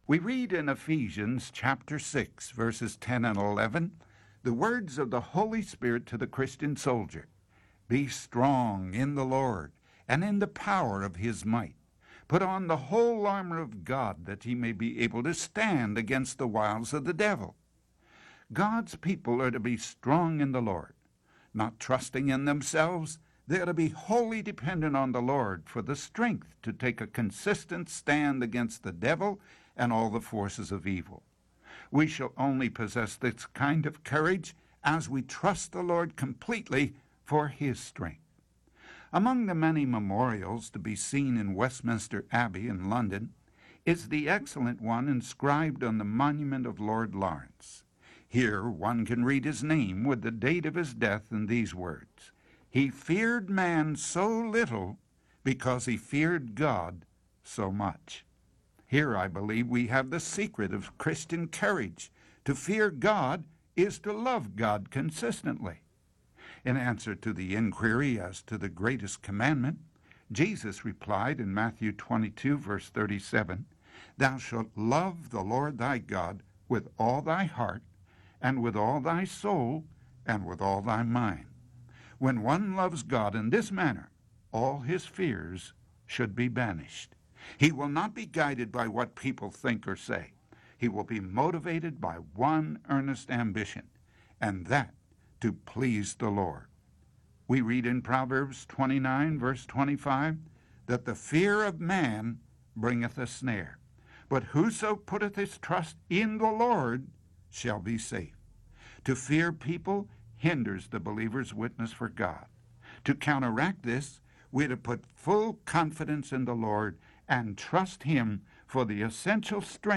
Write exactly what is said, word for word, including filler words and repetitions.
We read in Ephesians chapter six, verses ten and eleven, the words of the Holy Spirit to the Christian soldier. Be strong in the Lord and in the power of his might. Put on the whole armor of God, that ye may be able to stand against the wiles of the devil. God's people are to be strong in the Lord, not trusting in themselves. They are to be wholly dependent on the Lord for the strength to take a consistent stand against the devil and all the forces of evil. We shall only possess this kind of courage as we trust the Lord completely for his strength. Among the many memorials to be seen in Westminster Abbey in London is the excellent one inscribed on the monument of Lord Lawrence. Here one can read his name with the date of his death in these words: He feared man so little because he feared God so much. Here I believe we have the secret of Christian courage. To fear God is to love God consistently. In answer to the inquiry as to the greatest commandment, Jesus replied in Matthew twenty-two, verse thirty-seven, Thou shalt love the Lord thy God with all thy heart, and with all thy soul, and with all thy mind. When one loves God in this manner, all his fears should be banished. He will not be guided by what people think or say. He will be motivated by one earnest ambition, and that to please the Lord. We read in Proverbs twenty-nine, verse twenty-five, that the fear of man bringeth a snare, but whoso putteth his trust in the Lord shall be safe. To fear people hinders the believer's witness for God. To counteract this, we are to put full confidence in the Lord and trust him for the essential strength